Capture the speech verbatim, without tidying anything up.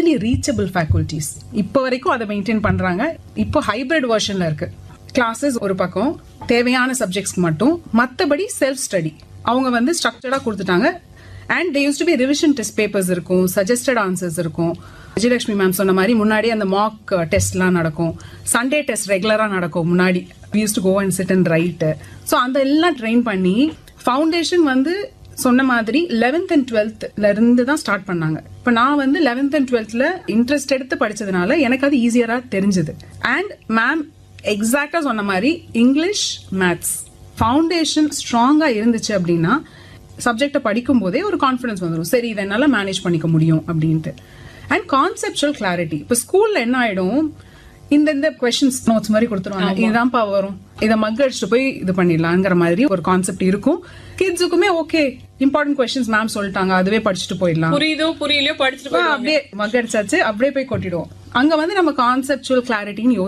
Easily reachable faculties. இப்போ வரைக்கும் அதை மெயின்டைன் பண்றாங்க. இப்போ ஹைபிரிட் வெர்ஷன்ல இருக்கு. கிளாஸஸ் ஒரு பக்கம் தேவையான சப்ஜெக்ட்ஸ்க்கு மட்டும், மற்றபடி செல்ஃப் ஸ்டடி அவங்க வந்து ஸ்ட்ரக்சர்டா கொடுத்துட்டாங்க. And they use to be revision test papers இருக்கும், சஜஸ்டட் ஆன்சர்ஸ் இருக்கும். விஜயலட்சுமி மேம் சொன்ன மாதிரி முன்னாடி அந்த மாக் டெஸ்ட்லாம் நடக்கும், சண்டே டெஸ்ட் ரெகுலரா நடக்கும். முன்னாடி we used to go and sit and write. So அந்த எல்லாம் ட்ரெயின் பண்ணி ஃபவுண்டேஷன் வந்து சொன்ன மாதிரி லெவன்த் அண்ட் டுவெல்த்ல இருந்து தான் ஸ்டார்ட் பண்ணாங்க. இப்போ நான் வந்து லெவன்த் அண்ட் டுவெல்த்ல இன்ட்ரெஸ்ட் எடுத்து படிச்சதுனால எனக்கு அது ஈஸியரா தெரிஞ்சது. அண்ட் மேம் எக்ஸாக்டா சொன்ன மாதிரி இங்கிலீஷ், மேத்ஸ் ஃபவுண்டேஷன் ஸ்ட்ராங்கா இருந்துச்சு அப்படின்னா சப்ஜெக்டை படிக்கும் போதே ஒரு கான்ஃபிடன்ஸ் வந்துடும், சரி இதை என்னால மேனேஜ் பண்ணிக்க முடியும் அப்படின்ட்டு. And conceptual clarity. இப்போ ஸ்கூல்ல என்ன ஆயிடும், இந்த இந்த கொஸ்டின்ஸ் நோட்ஸ் மாதிரி கொடுத்துருவாங்க, இதுதான்ப்பா வரும், இதை மக் அடிச்சுட்டு போய் இது பண்ணிடலாங்கிற மாதிரி ஒரு கான்செப்ட் இருக்கும். கிட்ஸுக்குமே ஓகே இம்பார்ட்டன்ட் கொஸ்டின்ஸ் மேம் சொல்லிட்டாங்க, அதுவே படிச்சுட்டு போயிடலாம், புரியுதோ புரியலையோ படிச்சுட்டு அப்படியே மக் அடிச்சாச்சு அப்படியே போய் கொட்டிடுவோம். அங்க வந்து நம்ம கான்செப்சுவல் கிளாரிட்டின்னு